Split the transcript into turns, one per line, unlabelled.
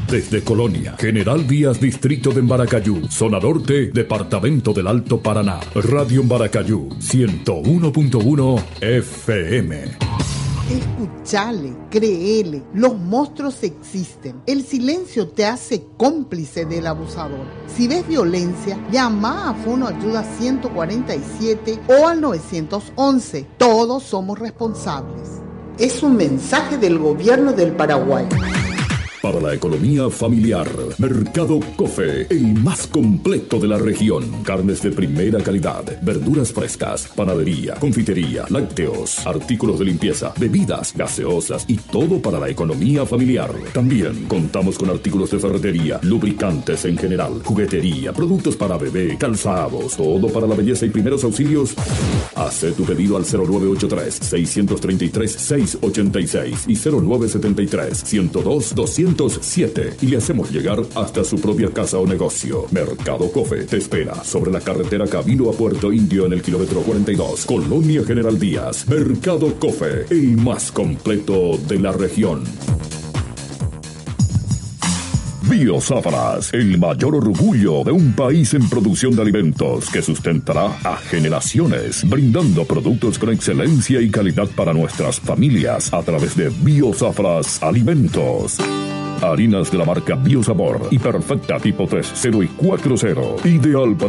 Desde Colonia, General Díaz, Distrito de Embaracayú, Zona Norte, Departamento del Alto Paraná. Radio Embaracayú, 101.1 FM.
Escuchale, créele, los monstruos existen. El silencio te hace cómplice del abusador. Si ves violencia, llama a Fono Ayuda 147 o al 911. Todos somos responsables. Es un mensaje del gobierno del Paraguay.
Para la economía familiar, Mercado Cofe, el más completo de la región. Carnes de primera calidad, verduras frescas, panadería, confitería, lácteos, artículos de limpieza, bebidas, gaseosas y todo para la economía familiar. También contamos con artículos de ferretería, lubricantes en general, juguetería, productos para bebé, calzados, todo para la belleza y primeros auxilios. Haz tu pedido al 0983-633-686 y 0973-102-207 y le hacemos llegar hasta su propia casa o negocio. Mercado Cofe te espera sobre la carretera Camino a Puerto Indio en el kilómetro 42, Colonia General Díaz. Mercado Cofe, el más completo de la región. Biozáfaras, el mayor orgullo de un país en producción de alimentos que sustentará a generaciones, brindando productos con excelencia y calidad para nuestras familias a través de Biozáfaras Alimentos. Harinas de la marca Biosabor y Perfecta tipo 3, 0 y 4-0, ideal para